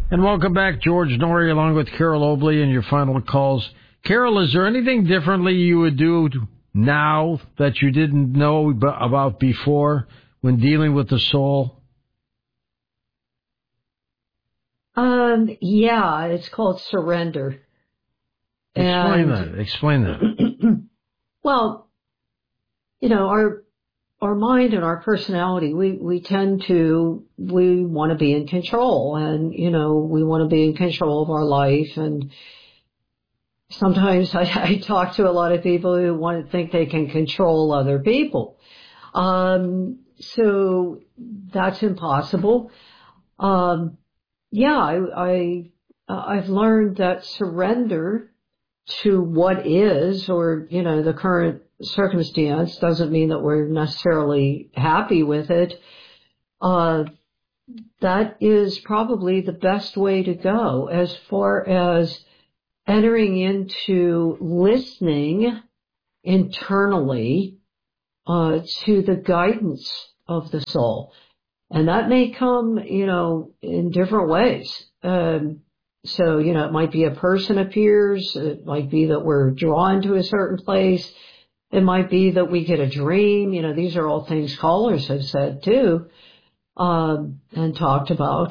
And welcome back, George Norrie, along with Carol Obley, and your final calls. Carol, is there anything differently you would do now that you didn't know about before when dealing with the soul? Yeah, it's called surrender. Explain that. Well, our mind and our personality, we want to be in control, and, we want to be in control of our life. And sometimes I talk to a lot of people who want to think they can control other people. So that's impossible. I've learned that surrender to what is, or, the current circumstance doesn't mean that we're necessarily happy with it. That is probably the best way to go as far as entering into listening internally to the guidance of the soul. And that may come, in different ways. So, it might be a person appears. It might be that we're drawn to a certain place. It might be that we get a dream. These are all things callers have said too, and talked about.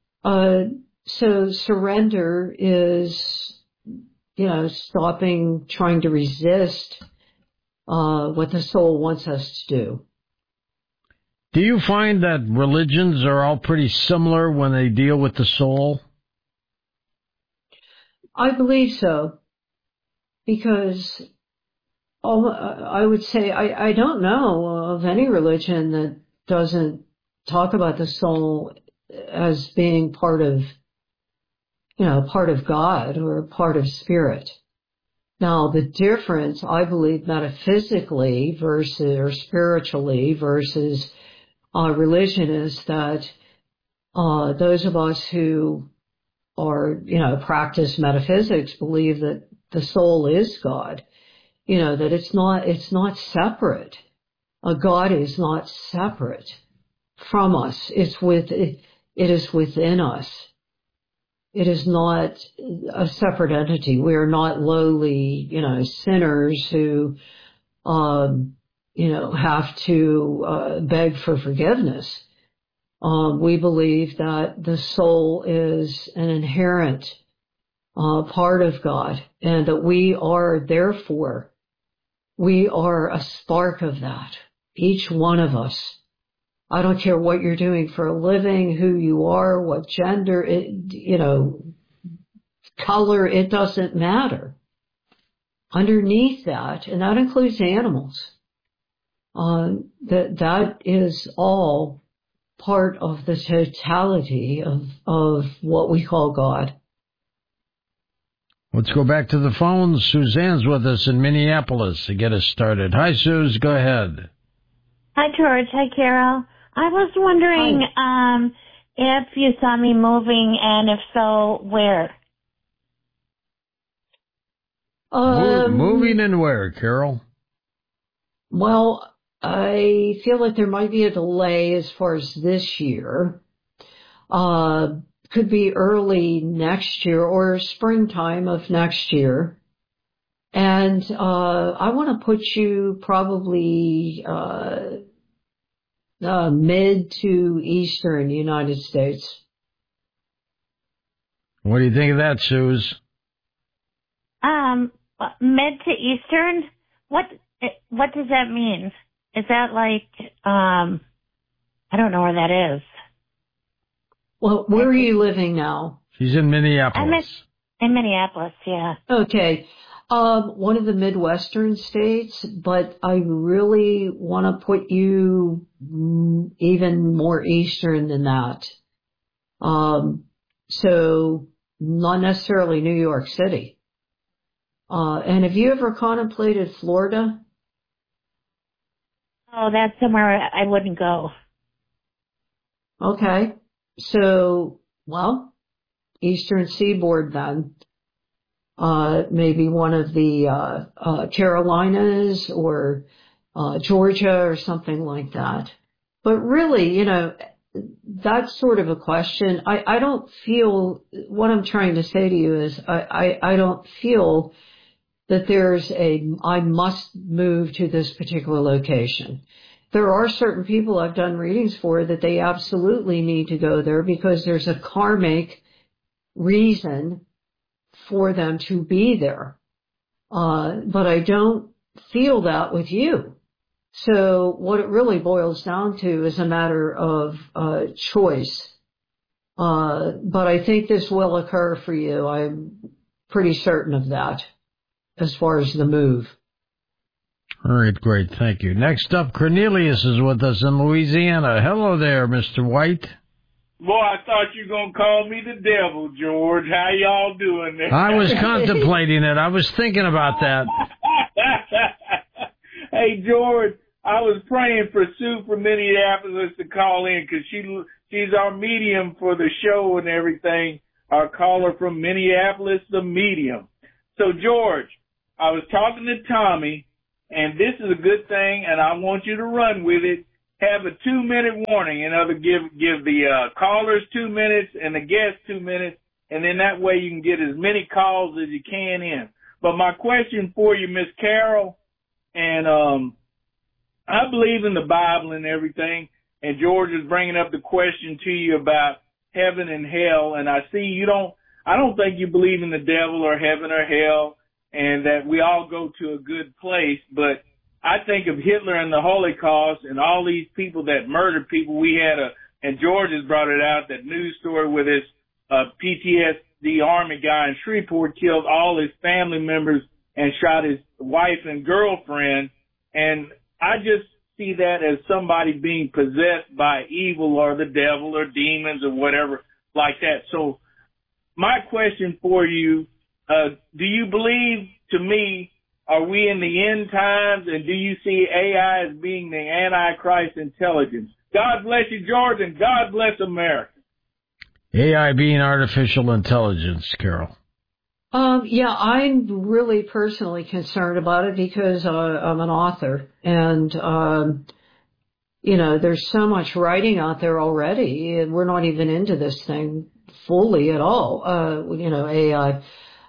So surrender is, stopping trying to resist what the soul wants us to do. Do you find that religions are all pretty similar when they deal with the soul? I believe so, because I would say I don't know of any religion that doesn't talk about the soul as being part of God or part of spirit. Now, the difference, I believe, metaphysically versus, or spiritually versus religion is that those of us who or, practice metaphysics believe that the soul is God, that it's not separate. God is not separate from us. It is within us. It is not a separate entity. We are not lowly, sinners who, have to beg for forgiveness. We believe that the soul is an inherent part of God, and that we are a spark of that. Each one of us. I don't care what you're doing for a living, who you are, what gender, color, it doesn't matter. Underneath that, and that includes animals, that is all part of the totality of what we call God. Let's go back to the phones. Suzanne's with us in Minneapolis to get us started. Hi, Suze. Go ahead. Hi, George. Hi, Carol. I was wondering if you saw me moving, and if so, where? Moving and where, Carol? Well, I feel like there might be a delay as far as this year. Could be early next year or springtime of next year. And I want to put you probably mid to eastern United States. What do you think of that, Suze? Mid to eastern? What does that mean? Is that like, I don't know where that is. Well, where are you living now? She's in Minneapolis. I'm in Minneapolis, yeah. Okay. One of the Midwestern states, but I really want to put you even more eastern than that. So not necessarily New York City. And have you ever contemplated Florida? Oh, that's somewhere I wouldn't go. Okay. So, well, Eastern Seaboard then. Maybe one of the Carolinas or Georgia or something like that. But really, that's sort of a question. I don't feel, what I'm trying to say to you is I don't feel that there's I must move to this particular location. There are certain people I've done readings for that they absolutely need to go there because there's a karmic reason for them to be there. But I don't feel that with you. So what it really boils down to is a matter of choice. But I think this will occur for you. I'm pretty certain of that as far as the move. All right, great. Thank you. Next up, Cornelius is with us in Louisiana. Hello there, Mr. White. Boy, I thought you were going to call me the devil, George. How y'all doing there? I was contemplating it. I was thinking about that. Hey, George, I was praying for Sue from Minneapolis to call in because she's our medium for the show and everything, our caller from Minneapolis, the medium. So, George, I was talking to Tommy, and this is a good thing, and I want you to run with it. Have a 2-minute warning. In other, give the callers 2 minutes and the guests 2 minutes, and then that way you can get as many calls as you can in. But my question for you, Miss Carol, and I believe in the Bible and everything, and George is bringing up the question to you about heaven and hell, and I see I don't think you believe in the devil or heaven or hell, and that we all go to a good place, but I think of Hitler and the Holocaust and all these people that murdered people. We had and George has brought it out, that news story with this PTSD Army guy in Shreveport killed all his family members and shot his wife and girlfriend. And I just see that as somebody being possessed by evil or the devil or demons or whatever like that. So my question for you, do you believe, to me, are we in the end times, and do you see AI as being the Antichrist intelligence? God bless you, George, and God bless America. AI being artificial intelligence, Carol. Yeah, I'm really personally concerned about it because I'm an author, and there's so much writing out there already, and we're not even into this thing fully at all. AI.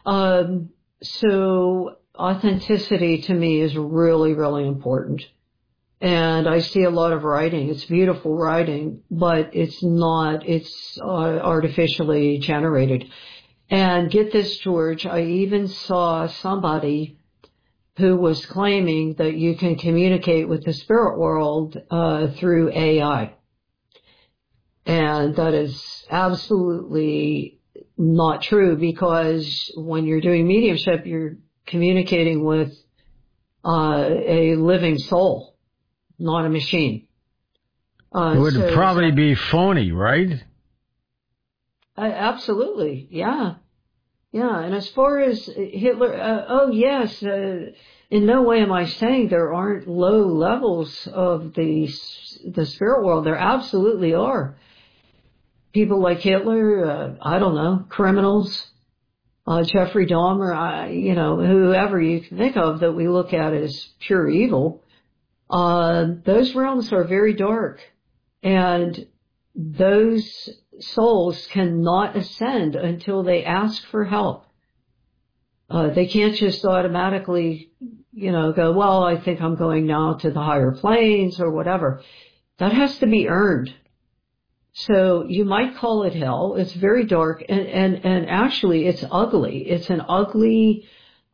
So authenticity to me is really, really important. And I see a lot of writing. It's beautiful writing, but it's artificially generated. And get this, George, I even saw somebody who was claiming that you can communicate with the spirit world through AI. And that is absolutely not true, because when you're doing mediumship, you're communicating with a living soul, not a machine. It would probably be phony, right? Absolutely, yeah. Yeah, and as far as Hitler, yes, in no way am I saying there aren't low levels of the spirit world. There absolutely are. People like Hitler, I don't know, criminals, Jeffrey Dahmer, whoever you can think of that we look at as pure evil, those realms are very dark, and those souls cannot ascend until they ask for help. They can't just automatically, go, well, I think I'm going now to the higher planes or whatever. That has to be earned. So you might call it hell. It's very dark, and actually it's ugly. It's an ugly,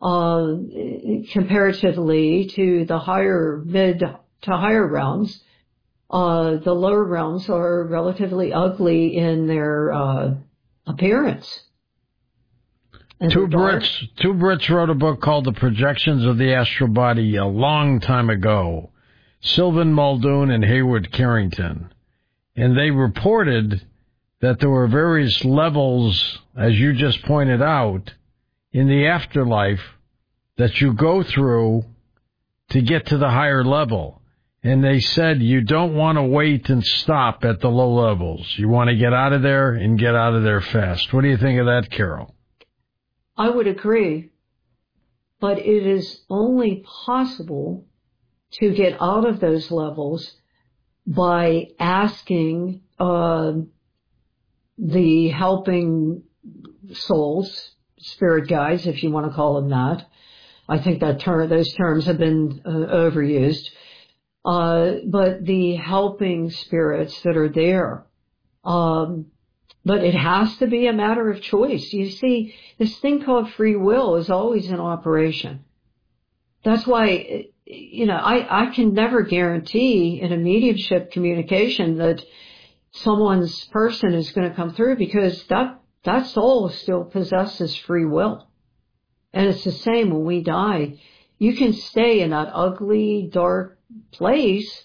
comparatively to the mid to higher realms. The lower realms are relatively ugly in their appearance. And Two Brits wrote a book called The Projections of the Astral Body a long time ago. Sylvan Muldoon and Hayward Carrington. And they reported that there were various levels, as you just pointed out, in the afterlife that you go through to get to the higher level. And they said you don't want to wait and stop at the low levels. You want to get out of there and get out of there fast. What do you think of that, Carol? I would agree. But it is only possible to get out of those levels by asking the helping souls, spirit guides, if you want to call them that. I think that those terms have been overused. But the helping spirits that are there. But it has to be a matter of choice. You see, this thing called free will is always in operation. That's why, I can never guarantee in a mediumship communication that someone's person is going to come through, because that soul still possesses free will. And it's the same when we die. You can stay in that ugly, dark place,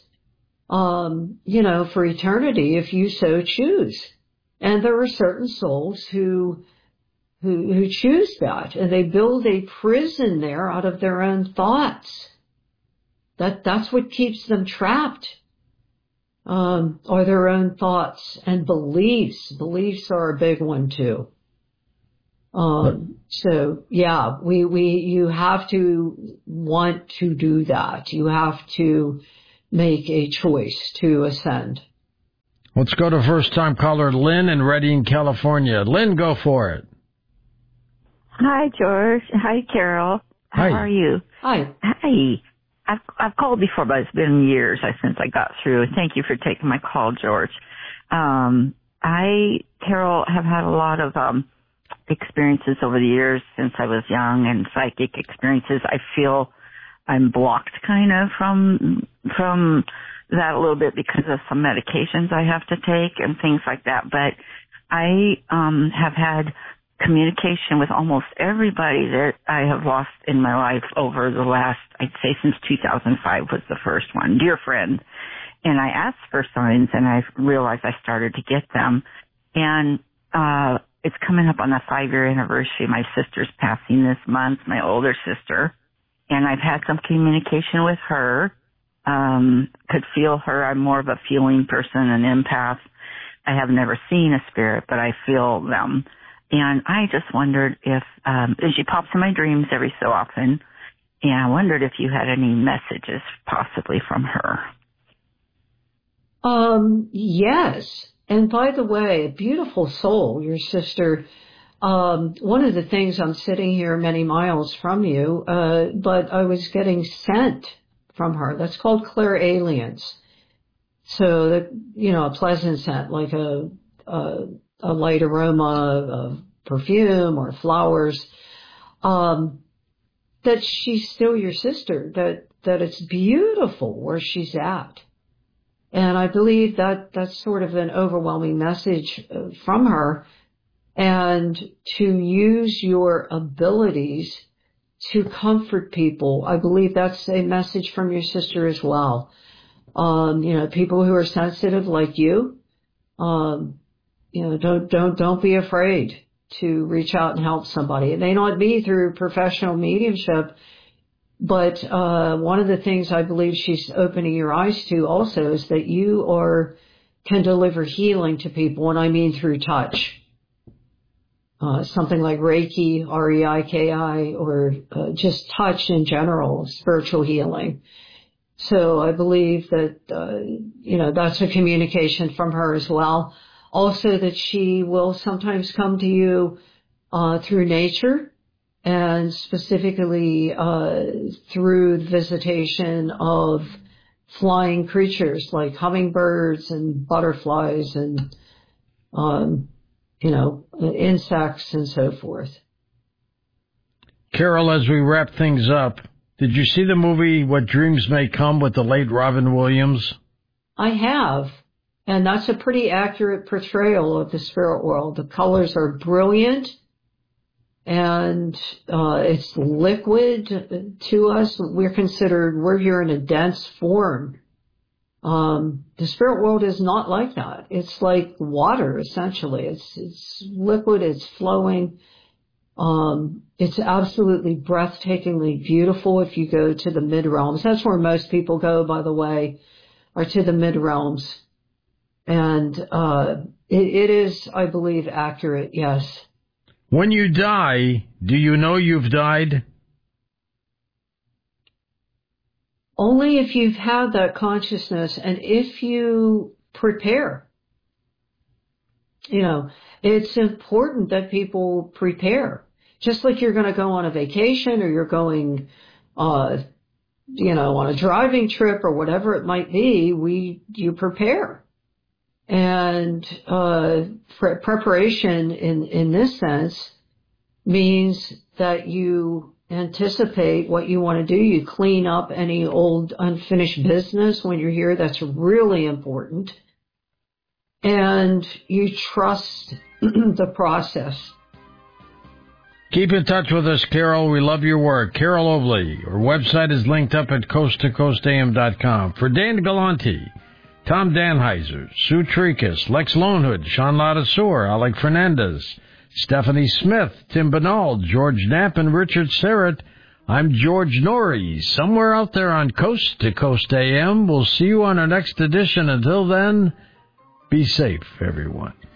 for eternity if you so choose. And there are certain souls who choose that, and they build a prison there out of their own thoughts. That's what keeps them trapped. Are their own thoughts and beliefs. Beliefs are a big one too. So yeah, you have to want to do that. You have to make a choice to ascend. Let's go to first-time caller Lynn in Redding, California. Lynn, go for it. Hi, George. Hi, Carol. How are you? Hi. Hi. I've called before, but it's been years since I got through. Thank you for taking my call, George. Carol, have had a lot of experiences over the years since I was young, and psychic experiences. I feel I'm blocked kind of from that a little bit because of some medications I have to take and things like that. But I have had communication with almost everybody that I have lost in my life over the last, I'd say since 2005 was the first one, dear friend. And I asked for signs, and I realized I started to get them. And it's coming up on the 5-year anniversary. My sister's passing this month, my older sister. And I've had some communication with her. Could feel her. I'm more of a feeling person, an empath. I have never seen a spirit, but I feel them. And I just wondered if, and she pops in my dreams every so often, and I wondered if you had any messages possibly from her. Yes. And by the way, a beautiful soul, your sister. One of the things, I'm sitting here many miles from you, but I was getting sent from her. That's called clairalience. So, a pleasant scent, like a light aroma of perfume or flowers, that she's still your sister, that it's beautiful where she's at. And I believe that that's sort of an overwhelming message from her, and to use your abilities to comfort people. I believe that's a message from your sister as well. People who are sensitive like you, don't be afraid to reach out and help somebody. It may not be through professional mediumship, but one of the things I believe she's opening your eyes to also is that you can deliver healing to people, and I mean through touch. Something like Reiki, R-E-I-K-I, or just touch in general, spiritual healing. So I believe that, that's a communication from her as well. Also that she will sometimes come to you through nature, and specifically through the visitation of flying creatures like hummingbirds and butterflies and, insects and so forth. Carol, as we wrap things up, did you see the movie What Dreams May Come with the late Robin Williams? I have, and that's a pretty accurate portrayal of the spirit world. The colors are brilliant, and it's liquid to us. We're here in a dense form. The spirit world is not like that. It's like water, essentially. It's liquid, it's flowing. It's absolutely breathtakingly beautiful if you go to the mid-realms. That's where most people go, by the way, are to the mid-realms. And it is, I believe, accurate, yes. When you die, do you know you've died? Only if you've had that consciousness and if you prepare. It's important that people prepare. Just like you're going to go on a vacation or you're going, on a driving trip or whatever it might be, you prepare. And preparation in this sense means that you anticipate what you want to do. You clean up any old unfinished business when you're here. That's really important. And you trust the process. Keep in touch with us, Carol. We love your work. Carol Obley. Her website is linked up at coasttocoastam.com. For Dan Galante, Tom Danheiser, Sue Tricas, Lex Lonehood, Sean Ladasur, Alec Fernandez, Stephanie Smith, Tim Bernal, George Knapp, and Richard Serrett, I'm George Norrie, somewhere out there on Coast to Coast AM. We'll see you on our next edition. Until then, be safe, everyone.